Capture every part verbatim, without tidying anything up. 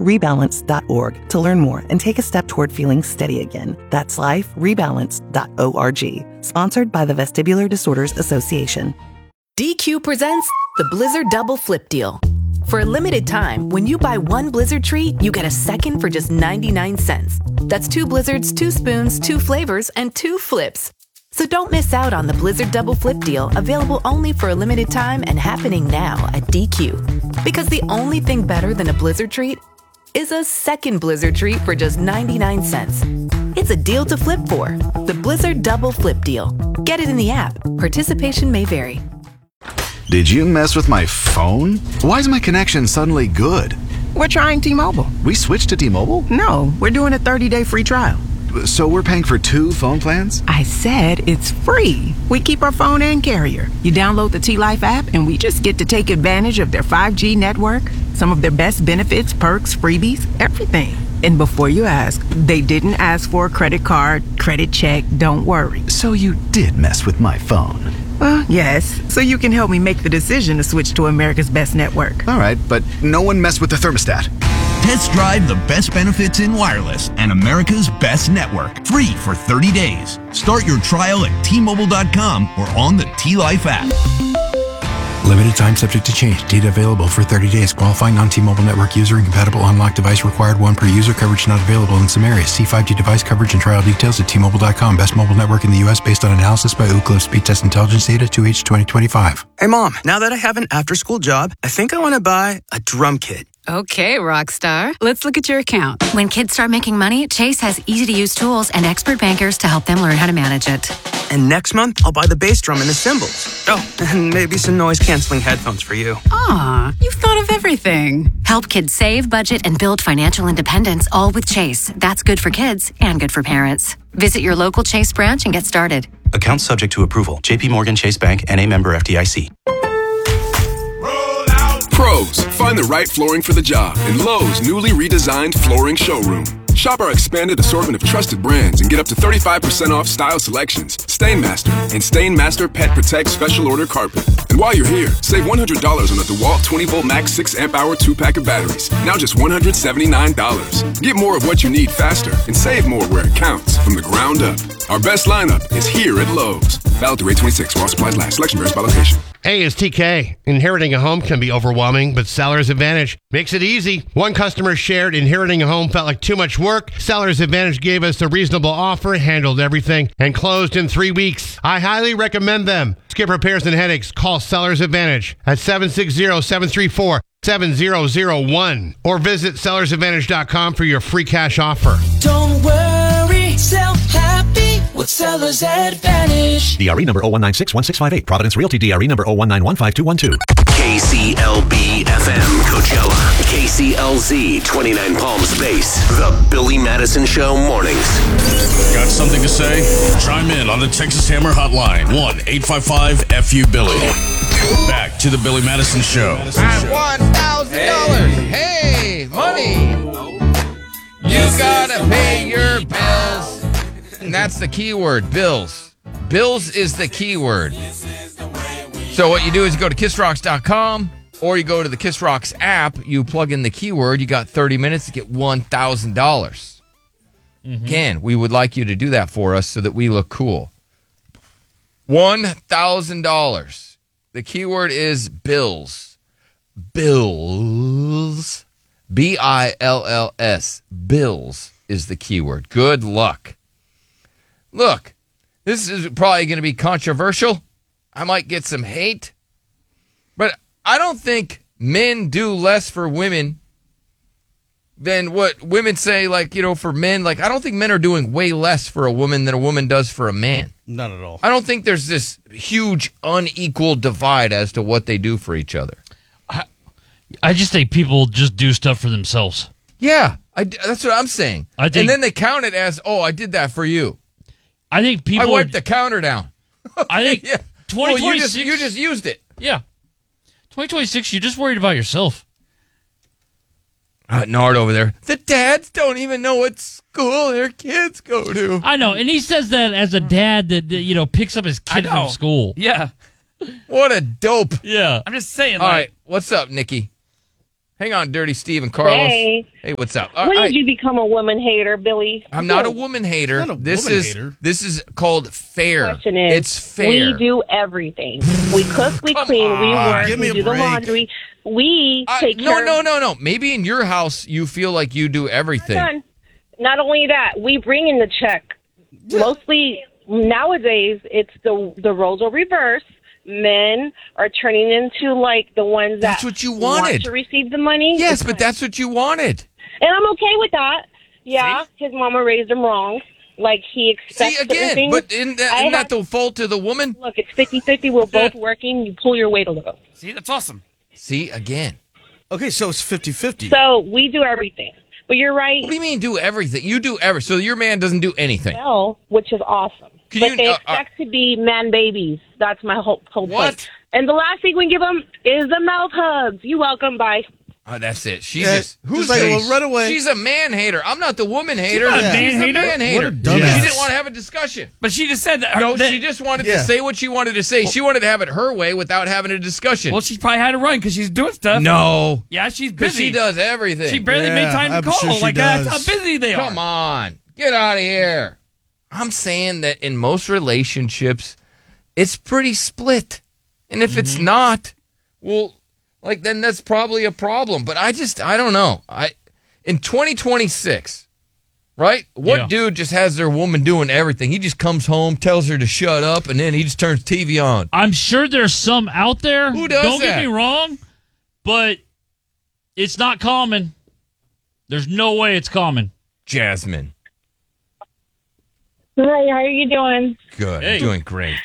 rebalance dot org to learn more and take a step toward feeling steady again. That's life rebalance dot org. Sponsored by the Vestibular Disorders Association. D Q presents the Blizzard Double Flip Deal. For a limited time, when you buy one Blizzard treat, you get a second for just ninety-nine cents. That's two Blizzards, two spoons, two flavors, and two flips. So don't miss out on the Blizzard Double Flip Deal, available only for a limited time and happening now at D Q. Because the only thing better than a Blizzard treat is a second Blizzard treat for just ninety-nine cents. It's a deal to flip for. The Blizzard Double Flip Deal. Get it in the app. Participation may vary. Did you mess with my phone? Why is my connection suddenly good? We're trying T-Mobile. We switched to T-Mobile? No, we're doing a thirty-day free trial. So we're paying for two phone plans? I said it's free. We keep our phone and carrier. You download the T-Life app and we just get to take advantage of their five G network, some of their best benefits, perks, freebies, everything. And before you ask, they didn't ask for a credit card, credit check, don't worry. So you did mess with my phone? Well, yes, so you can help me make the decision to switch to America's best network. All right, but no one messed with the thermostat. Test drive the best benefits in wireless and America's best network. Free for thirty days. Start your trial at T Mobile dot com or on the T-Life app. Limited time subject to change. Data available for thirty days. Qualifying non-T-Mobile network user. Incompatible unlocked device required. One per user. Coverage not available in some areas. See five G device coverage and trial details at T Mobile dot com. Best mobile network in the U S based on analysis by Ookla Speed Test Intelligence data two H twenty twenty-five. Hey, Mom, now that I have an after-school job, I think I want to buy a drum kit. Okay, Rockstar. Let's look at your account. When kids start making money, Chase has easy-to-use tools and expert bankers to help them learn how to manage it. And next month, I'll buy the bass drum and the cymbals. Oh, and maybe some noise-canceling headphones for you. Aw, you've thought of everything. Help kids save, budget, and build financial independence, all with Chase. That's good for kids and good for parents. Visit your local Chase branch and get started. Account subject to approval. J P Morgan Chase Bank, N A member F D I C. Pros, find the right flooring for the job in Lowe's newly redesigned flooring showroom. Shop our expanded assortment of trusted brands and get up to thirty-five percent off style selections, Stainmaster, and Stainmaster Pet Protect Special Order Carpet. And while you're here, save one hundred dollars on the DeWalt twenty volt Max six amp hour two pack of batteries. Now just one hundred seventy-nine dollars. Get more of what you need faster and save more where it counts from the ground up. Our best lineup is here at Lowe's. Valid through eight twenty-six while supplies last. Selection varies by location. Hey, it's T K. Inheriting a home can be overwhelming, but Seller's Advantage makes it easy. One customer shared inheriting a home felt like too much work. Seller's Advantage gave us a reasonable offer, handled everything, and closed in three weeks. I highly recommend them. Skip repairs and headaches. Call Seller's Advantage at seven six zero, seven three four, seven zero zero one or visit sellers advantage dot com for your free cash offer. Don't worry, sell happy with Seller's Advantage. D R E number zero one nine six one six five eight. Providence Realty D R E number zero one nine one five two one two. K C L B F M Coachella. K C L Z twenty-nine Palms Base. The Billy Madison Show mornings. Got something to say? Chime in on the Texas Hammer Hotline. one eight five five F U Billy. Back to the Billy Madison Show. At one thousand dollars. Hey, money. You gotta pay your bills. And that's the key word, bills. Bills is the key word. So what you do is you go to kiss rocks dot com or you go to the Kiss Rocks app, you plug in the keyword, you got thirty minutes to get one thousand dollars. Mm-hmm. Again, we would like you to do that for us so that we look cool. one thousand dollars. The keyword is bills. Bills. B I L L S. Bills is the keyword. Good luck. Look, this is probably going to be controversial. I might get some hate. But I don't think men do less for women than what women say, like, you know, for men. Like, I don't think men are doing way less for a woman than a woman does for a man. Not at all. I don't think there's this huge unequal divide as to what they do for each other. I, I just think people just do stuff for themselves. Yeah, I, that's what I'm saying. I think, and then they count it as, oh, I did that for you. I think people. I wiped are, the counter down. I think yeah. twenty twenty-six. Well, you, just, you just used it. Yeah. twenty twenty-six, you're just worried about yourself. Uh, Nard over there. The dads don't even know what school their kids go to. I know, and he says that as a dad that, that you know picks up his kid from school. Yeah. What a dope. Yeah. I'm just saying. All like, right, what's up, Nikki? Hang on, Dirty Steve and Carlos. Hey. Hey, what's up? When All did right. you become a woman hater, Billy? I'm not a woman hater. Not a this woman is hater. this is called fair. Question is, It's fair. We do everything. We cook, we clean, we on. work, Give me we a do the break. laundry. We take no, care no, of... no, no. Maybe in your house you feel like you do everything. Son, not only that, we bring in the check. Mostly nowadays, it's the the roles are reversed. Men are turning into like the ones that That's what you want wanted. to receive the money. Yes, but that's what you wanted. And I'm okay with that. Yeah, his mama raised him wrong. Like, he expects See, again, certain things. but isn't that, I isn't have- that the fault of the woman? Look, it's fifty-fifty. We're both working. You pull your weight a little. See, that's awesome. See, again. Okay, so it's fifty-fifty. So we do everything. But you're right. What do you mean do everything? You do every. So your man doesn't do anything. Well, which is awesome. Can but you- they uh, expect to be man babies. That's my whole, whole What? point. And the last thing we give them is the mouth hugs. You welcome. Bye. Oh, that's it. She's Yeah, just who's just like, a- well, right away. She's a man hater. I'm not the woman hater. not a man She's hater. the man What hater. a dumbass. She didn't want to have a discussion. But she just said that. No, that- she just wanted Yeah. to say what she wanted to say. She wanted to have it her way without having a discussion. Well, she probably had to run because she's doing stuff. No. Yeah, she's Because busy. she does everything. She barely made time to call. like, that's how busy they are. Come on. Get out of here. I'm saying that in most relationships, it's pretty split. And if it's not, well, like, then that's probably a problem. But I just, I don't know. I in twenty twenty-six, right? What Yeah. dude just has their woman doing everything? He just comes home, tells her to shut up, and then he just turns T V on. I'm sure there's some out there. Who does Don't that? get me wrong, but it's not common. There's no way it's common. Jasmine. Hi, how are you doing? Good. Hey. Doing great.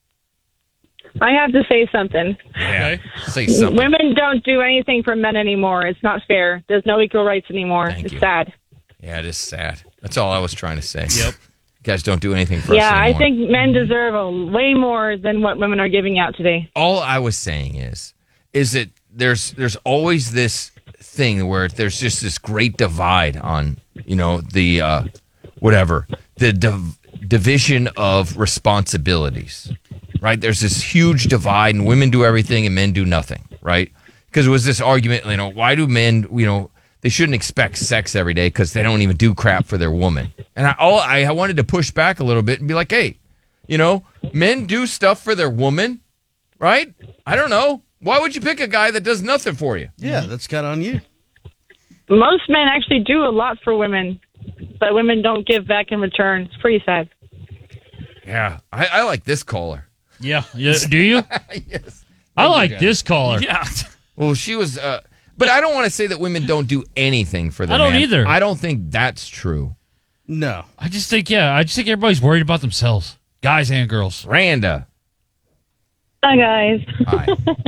I have to say something. Yeah. Say something. Women don't do anything for men anymore. It's not fair. There's no equal rights anymore. Thank it's you. sad. Yeah, it is sad. That's all I was trying to say. Yep. You guys don't do anything for Yeah, us I anymore. think men deserve a, way more than what women are giving out today. all I was saying is, is that there's there's always this thing where there's just this great divide on, you know, the uh, whatever the div- division of responsibilities, right? There's this huge divide, and women do everything and men do nothing, right? Because it was this argument, you know, why do men, you know, they shouldn't expect sex every day because they don't even do crap for their woman. And I, all I, I wanted to push back a little bit and be like, hey, you know, men do stuff for their woman, right? I don't know. Why would you pick a guy that does nothing for you? Yeah, that's kind of on you. Most men actually do a lot for women, but women don't give back in return. It's pretty sad. Yeah, I, I like this caller. Yeah, yeah. Do you? Yes. I Thank you, like guys. this caller. Yeah. Well, she was, uh, but I don't want to say that women don't do anything for their I don't man. either. I don't think that's true. No. I just think, yeah, I just think everybody's worried about themselves, guys and girls. Randa. Hi, guys. Hi.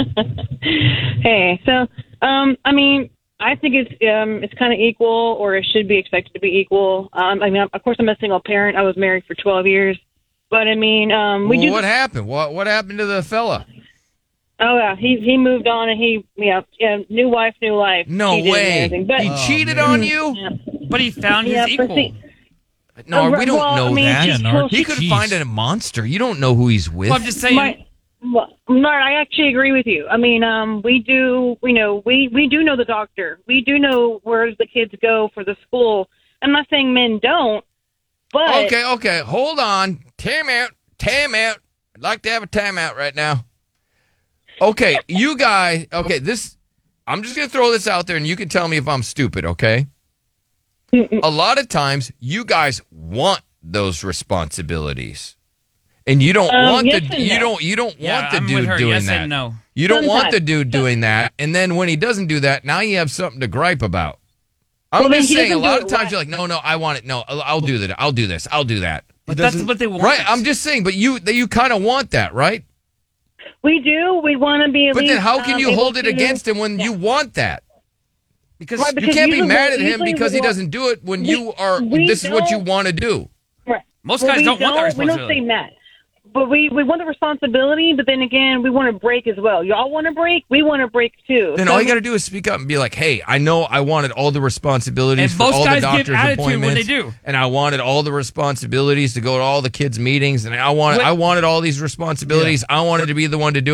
Hey, so, um, I mean, I think it's um, it's kind of equal, or it should be expected to be equal. Um, I mean, of course, I'm a single parent. I was married for twelve years, but I mean, um, we Well, do. what happened? What What happened to the fella? Oh yeah, he he moved on, and he yeah, yeah new wife, new life. No Cheated and way. everything. But, He cheated on you? Yeah. But he found Yeah, his but equal. see- No, Uh, we don't well, know I mean, that. Yeah, Nard. he could Jeez. find a monster. You don't know who he's with. Well, I'm just saying. My, well, Nard, I actually agree with you. I mean, um, we do, you know, we, we do know the doctor. We do know where the kids go for the school. I'm not saying men don't, but Okay, okay. Hold on. Time out. Time out. I'd like to have a timeout right now. Okay, you guys. Okay, this. I'm just going to throw this out there and you can tell me if I'm stupid, okay? A lot of times you guys want those responsibilities. And you don't Um, want yes the and you no. don't you don't Yeah, want the I'm with dude her. doing Yes that. and no. You don't want the Sometimes. dude doing that, and then when he doesn't do that, now you have something to gripe about. I'm Well, then just he saying, a doesn't lot do of it times you're like, no, no, I want it. No, I'll, I'll do that. I'll do this. I'll do that. But that's what they want. Right? I'm just saying, but you that you kind of want that, right? we do. We want to be at But least. then how can um, you able hold it to- against him when you want that? Because, Right, you because can't be usually- mad at him usually because we he want- doesn't do it when we- you are. we This is what you don't- want to do. Right. Most Well, guys we don't want that We don't responsibility. say that. But we, we want the responsibility, but then again, we want to break as well. Y'all want to break? We want to break too. Then So all you got to do is speak up and be like, "Hey, I know I wanted all the responsibilities And for most all the guys give doctor's attitude when appointments, they do. and I wanted all the responsibilities to go to all the kids' meetings, and I wanted What- I wanted all these responsibilities. I wanted to be the one to do it,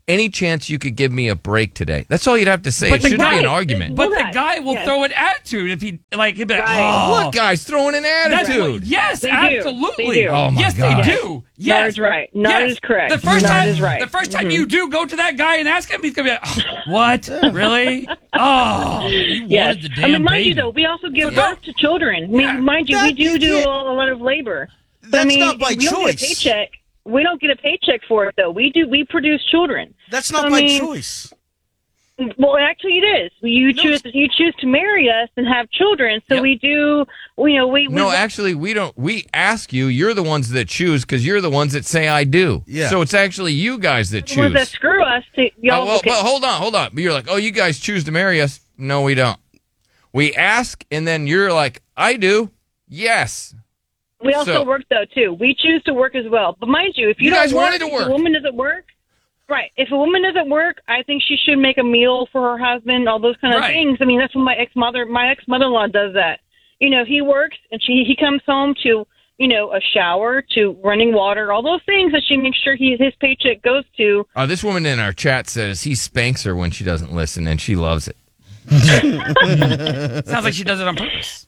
any chance you could give me a break today? That's all you'd have to say. But it the shouldn't guy- be an argument. But the guy will Yes. throw an attitude if he like. He'd be like, Right. oh. What guy's throwing an That's attitude? what- yes, They do. absolutely. They do. Oh, my yes, gosh. they do. Yes, Nard is right. Nard yes. is correct. The first Nard time, is right. the first time Mhm. you do go to that guy and ask him, he's gonna be like, oh, "What? Really? Oh, you Yes. wanted the damn I mean, mind baby." you, though, we also give So birth to children. I mean, Yeah. mind you, That- we do you do can't- a, a lot of labor. But, That's I mean, not by we don't get a choice. paycheck. We don't get a paycheck for it, though. We do. We produce children. That's not I by mean, choice. Well, actually, it is. You choose. You choose to marry us and have children. So Yep. we do. You know, we. we No, actually, we don't. We ask you. You're the ones that choose because you're the ones that say I do. Yeah. So it's actually you guys that the ones that choose. screw us. To, y'all, Oh, well, okay. but hold on, hold on. You're like, oh, you guys choose to marry us. No, we don't. We ask, and then you're like, I do. Yes. We also So- work though too. We choose to work as well. But mind you, if you, You don't guys work, wanted to if work. a woman doesn't work, right? If a woman doesn't work, I think she should make a meal for her husband. All those kind of Right. things. I mean, that's what my ex mother, my ex mother in law does that. You know, he works and she he comes home to you know a shower, to running water, all those things that she makes sure he his paycheck goes to. Uh, this woman in our chat says he spanks her when she doesn't listen, and she loves it. Sounds like she does it on purpose.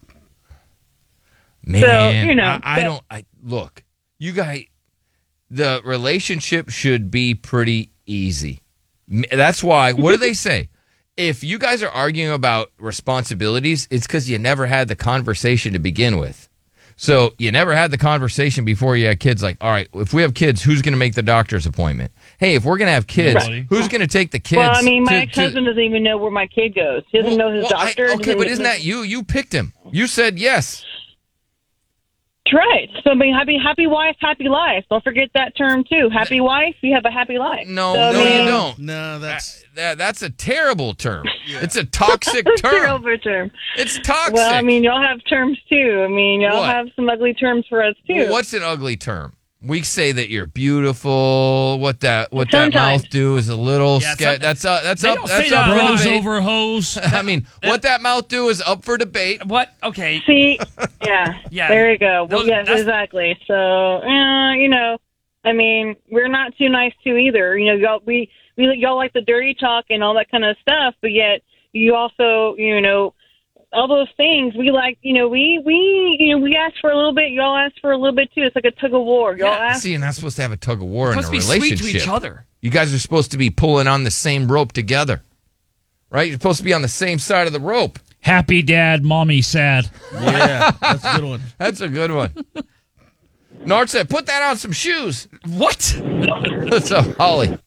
Man, So, you know, I, I but- don't. I look, you guys. The relationship should be pretty easy. M- That's why. What do they say? If you guys are arguing about responsibilities, it's because you never had the conversation to begin with. So you never had the conversation before you had kids. Like, all right, if we have kids, who's going to make the doctor's appointment? Hey, if we're going to have kids, Right. who's going to take the kids? Well, I mean, my to- ex husband doesn't even know where my kid goes. He doesn't know his Well, I- doctor. okay, doesn't- but isn't that you? You picked him. You said yes. Right. So, I mean, happy, happy wife, happy life. Don't forget that term too. Happy wife, you have a happy life. No, So, I no, mean, you don't. No, that's That, that's a terrible term. It's a toxic That's a term. terrible term. It's toxic. Well, I mean, y'all have terms too. I mean, y'all What? have some ugly terms for us too. Well, what's an ugly term? We say that you're beautiful. What that what Sometimes. that mouth do is a little Yeah, sca- some- That's uh, that's They up. don't That's say up that. for Bros debate. over hose. I mean, what that mouth do is up for debate. What? Okay. See, yeah, Yeah. there you go. Well, Those- yes, that's- exactly. So, uh, you know, I mean, we're not too nice too either. You know, y'all we we y'all like the dirty talk and all that kind of stuff, but yet you also, you know. All those things we like, you know, we we you know we ask for a little bit, y'all ask for a little bit too. It's like a tug of war. Y'all Yeah, ask. See, you're not supposed to have a tug of war in a Supposed to be sweet relationship. to each other. You guys are supposed to be pulling on the same rope together, right? You're supposed to be on the same side of the rope. Happy dad, mommy sad. yeah, that's a good one. That's a good one. Nard said, "Put that on some shoes." What? What's up, Holly?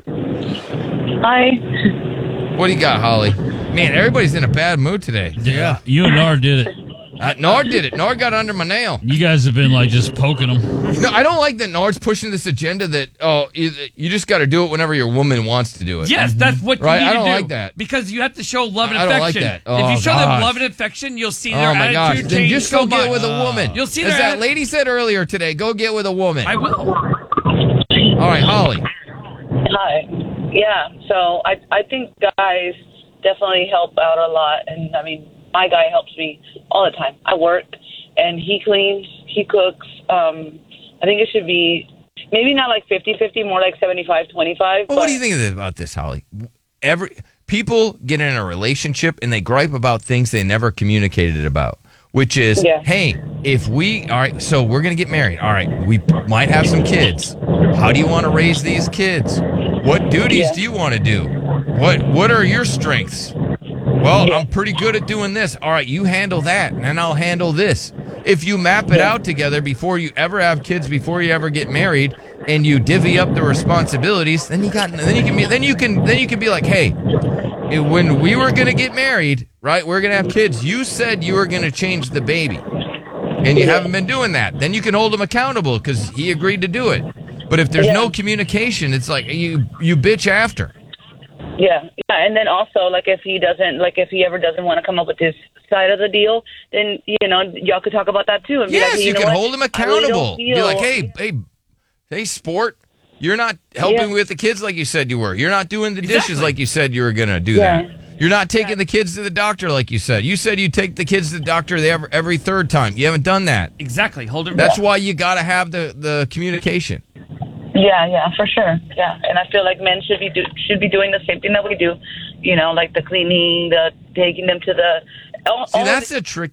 Hi. What do you got, Holly? Man, everybody's in a bad mood today. Yeah. You and Nard did it. Uh, Nard did it. Nard got under my nail. You guys have been like just poking him. No, I don't like that Nard's pushing this agenda that, oh, you, you just got to do it whenever your woman wants to do it. Yes, that's what you Right, need I don't to do. like that. Because you have to show love and I don't like affection. that. Oh, if you show them gosh. love and affection, you'll see their Oh, my gosh. attitude Then change just so go get much. with a woman. You'll see As their that atti- lady said earlier today, go get with a woman. I will. All right, Holly. Hi. Yeah. So I I think guys definitely help out a lot, and I mean my guy helps me all the time. I work, and he cleans, he cooks. Um, I think it should be maybe not like fifty-fifty, more like seventy-five twenty-five. Well, what do you think of this, about this, Holly? Every people get in a relationship and they gripe about things they never communicated about, which is, Yeah. hey, if we all right, so we're gonna get married. All right, we might have some kids. How do you want to raise these kids? What duties Yeah. do you want to do? What What are your strengths? Well, I'm pretty good at doing this. All right, you handle that, and I'll handle this. If you map it out together before you ever have kids, before you ever get married, and you divvy up the responsibilities, then you got then you can be then you can then you can be like, hey, when we were gonna get married, right? We're gonna have kids. You said you were gonna change the baby, and you haven't been doing that. Then you can hold him accountable because he agreed to do it. But if there's Yeah. no communication, it's like you you bitch after. Yeah, yeah, and then also like if he doesn't, like if he ever doesn't want to come up with his side of the deal, then you know y'all could talk about that too. And be Yes, like, hey, you, know can what? hold him I really don't accountable. Be feel- like, hey, hey, hey, sport, you're not helping Yeah. with the kids like you said you were. You're not doing the dishes Exactly. like you said you were gonna do Yeah. that. You're not taking the kids to the doctor like you said. You said you take the kids to the doctor every, every third time. You haven't done that. Exactly. Hold it. That's why you got to have the, the communication. Yeah, yeah, for sure. Yeah, and I feel like men should be do, should be doing the same thing that we do. You know, like the cleaning, the taking them to the. All, See, all that's the, a trick.